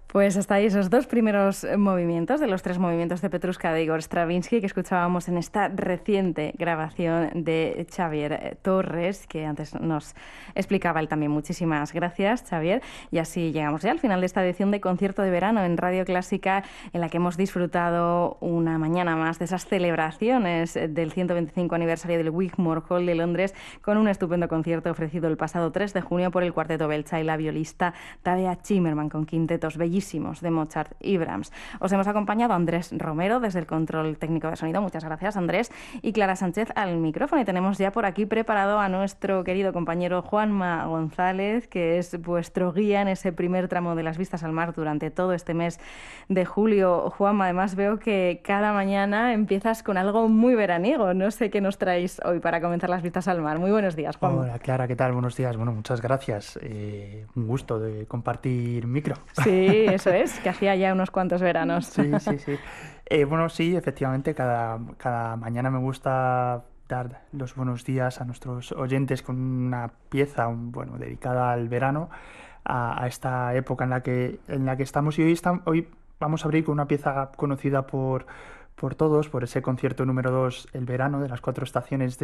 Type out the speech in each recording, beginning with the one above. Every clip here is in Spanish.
Pues hasta ahí esos dos primeros movimientos de los tres movimientos de Petrushka de Igor Stravinsky que escuchábamos en esta reciente grabación de Xavier Torres, que antes nos explicaba él también. Muchísimas gracias, Xavier. Y así llegamos ya al final de esta edición de Concierto de Verano en Radio Clásica, en la que hemos disfrutado una mañana más de esas celebraciones del 125 aniversario del Wigmore Hall de Londres, con un estupendo concierto ofrecido el pasado 3 de junio por el Cuarteto Belcha y la violista Tadea Zimmermann, con quintetos bellísimos de Mozart y Brahms. Os hemos acompañado Andrés Romero desde el control técnico de sonido. Muchas gracias, Andrés. Y Clara Sánchez al micrófono. Y tenemos ya por aquí preparado a nuestro querido compañero Juanma González, que es vuestro guía en ese primer tramo de las vistas al mar durante todo este mes de julio. Juanma, además veo que cada mañana empiezas con algo muy veraniego. No sé qué nos traéis hoy para comenzar las vistas al mar. Muy buenos días, Juanma. Hola Clara, ¿qué tal? Buenos días. Bueno, muchas gracias. Un gusto de compartir micro. Sí, eso es, que hacía ya unos cuantos veranos. Sí, sí, sí. Bueno, sí, efectivamente, cada mañana me gusta dar los buenos días a nuestros oyentes con una pieza, bueno, dedicada al verano, a esta época en la que estamos. Y hoy vamos a abrir con una pieza conocida por todos, por ese concierto número 2, El verano, de las 4 estaciones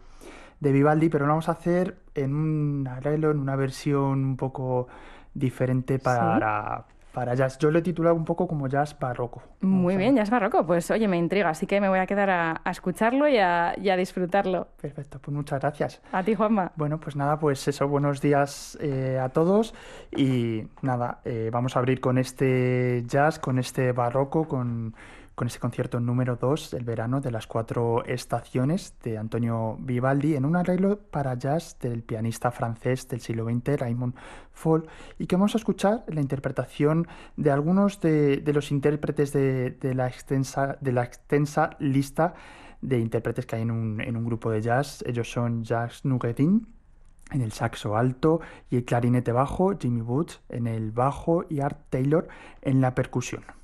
de Vivaldi, pero lo vamos a hacer en un arreglo, en una versión un poco diferente Sí. para jazz. Yo lo he titulado un poco como jazz barroco. Muy Vamos a bien, ver. ya es barroco. Pues oye, me intriga, así que me voy a quedar a escucharlo y a disfrutarlo. Perfecto, pues muchas gracias. A ti, Juanma. Bueno, pues nada, pues eso, buenos días a todos y nada, vamos a abrir con este jazz, con este barroco, con este concierto número 2 del verano de las 4 estaciones de Antonio Vivaldi en un arreglo para jazz del pianista francés del siglo XX, Raymond Fall, y que vamos a escuchar la interpretación de algunos de los intérpretes de la extensa lista de intérpretes que hay en un grupo de jazz. Ellos son Jacques Noureddin en el saxo alto y el clarinete bajo, Jimmy Woods en el bajo y Art Taylor en la percusión.